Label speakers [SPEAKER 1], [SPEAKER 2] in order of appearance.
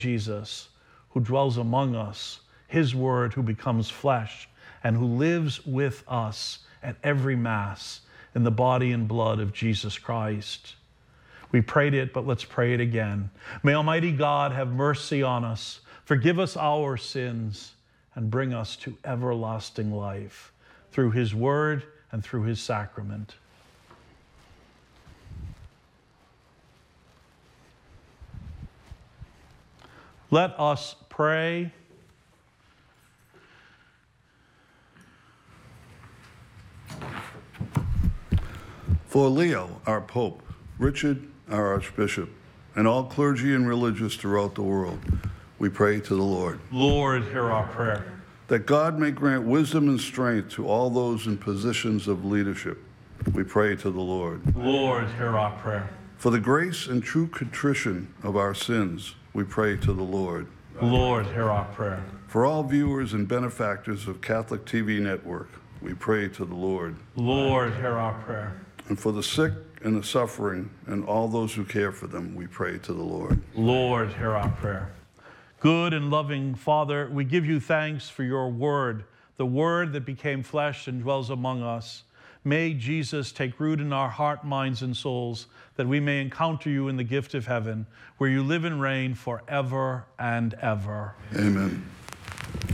[SPEAKER 1] Jesus, who dwells among us, his word who becomes flesh, and who lives with us at every Mass in the body and blood of Jesus Christ. We prayed it, but let's pray it again. May Almighty God have mercy on us, forgive us our sins, and bring us to everlasting life through his word and through his sacrament. Let us pray.
[SPEAKER 2] For Leo, our Pope, Richard, our Archbishop, and all clergy and religious throughout the world, we pray to the Lord.
[SPEAKER 1] Lord, hear our prayer.
[SPEAKER 2] That God may grant wisdom and strength to all those in positions of leadership, we pray to the Lord.
[SPEAKER 1] Lord, hear our prayer.
[SPEAKER 2] For the grace and true contrition of our sins, we pray to the Lord.
[SPEAKER 1] Lord, hear our prayer.
[SPEAKER 2] For all viewers and benefactors of Catholic TV Network, we pray to the Lord.
[SPEAKER 1] Lord, hear our prayer.
[SPEAKER 2] And for the sick and the suffering and all those who care for them, we pray to the Lord.
[SPEAKER 1] Lord, hear our prayer. Good and loving Father, we give you thanks for your word, the word that became flesh and dwells among us. May Jesus take root in our heart, minds, and souls, that we may encounter you in the gift of heaven, where you live and reign forever and ever.
[SPEAKER 2] Amen.